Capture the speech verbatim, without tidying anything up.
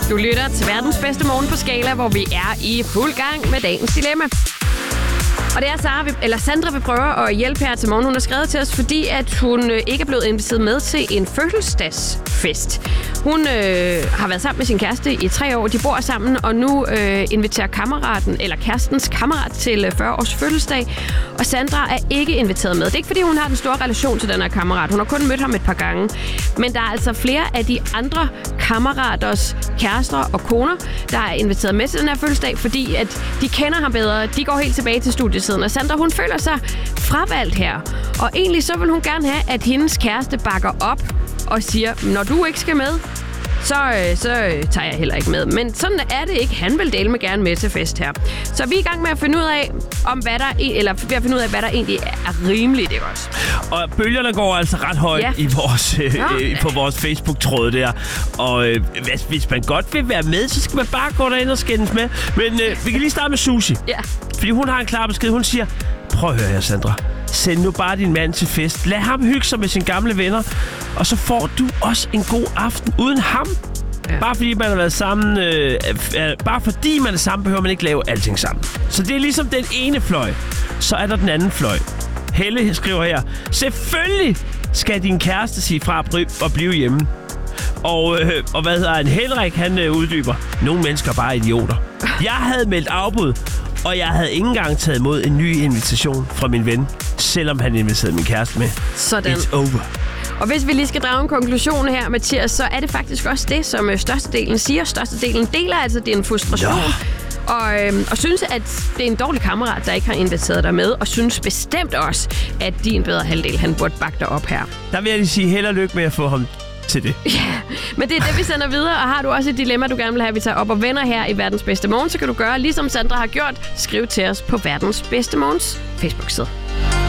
Du lytter til verdens bedste morgen på Skala, hvor vi er i fuld gang med dagens dilemma. Og det er Sara, eller Sandra, vi prøver at hjælpe her til morgen. Hun har skrevet til os, fordi at hun ikke er blevet inviteret med til en fødselsdagsfest. Hun øh, har været sammen med sin kæreste i tre år. De bor sammen, og nu øh, inviterer kammeraten, eller kærestens kammerat til fyrre års fødselsdag. Og Sandra er ikke inviteret med. Det er ikke, fordi hun har den store relation til den her kammerat. Hun har kun mødt ham et par gange. Men der er altså flere af de andre kammeraters kærester og koner, der er inviteret med til den her fødselsdag, fordi at de kender ham bedre. De går helt tilbage til studiesiden. Og Sandra, hun føler sig fravalgt her. Og egentlig så vil hun gerne have, at hendes kæreste bakker op og siger, når du ikke skal med, så, så tager jeg heller ikke med. Men sådan er det ikke. Han vil dele med gerne med til fest her. Så vi er i gang med at finde ud af, om hvad der, eller ved at finde ud af, hvad der egentlig er rimeligt, ikke også? Og bølgerne går altså ret højt ja. i vores, øh, ja. på vores Facebook-tråd der. Og øh, hvis, hvis man godt vil være med, så skal man bare gå derind og skændes med. Men øh, vi kan lige starte med Susie. Ja. Fordi hun har en klar besked. Hun siger, prøv at høre her, Sandra. Send nu bare din mand til fest. Lad ham hygge sig med sine gamle venner. Og så får du også en god aften uden ham. Ja. Bare fordi man har været sammen, øh, øh, bare fordi man er sammen, behøver man ikke lave alting sammen. Så det er ligesom den ene fløj. Så er der den anden fløj. Helle skriver her, selvfølgelig skal din kæreste sige fra og blive hjemme. Og, øh, og hvad hedder han? Henrik, han øh, uddyber. Nogle mennesker er bare idioter. Jeg havde meldt afbud, og jeg havde ikke engang taget imod en ny invitation fra min ven, selvom han inviterede min kæreste med. Sådan. It's over. Og hvis vi lige skal drage en konklusion her, Mathias, så er det faktisk også det, som størstedelen siger. Størstedelen deler altså din frustration. Ja. Og, øhm, og synes, at det er en dårlig kammerat, der ikke har inviteret dig med. Og synes bestemt også, at din bedre halvdel, han burde bakke dig op her. Der vil jeg lige sige held og lykke med at få ham til det. Ja, men det er det, vi sender videre. Og har du også et dilemma, du gerne vil have, vi tager op og vender her i Verdens Bedste Morgen, så kan du gøre, ligesom Sandra har gjort. Skriv til os på Verdens Bedste Morgens Facebook-side.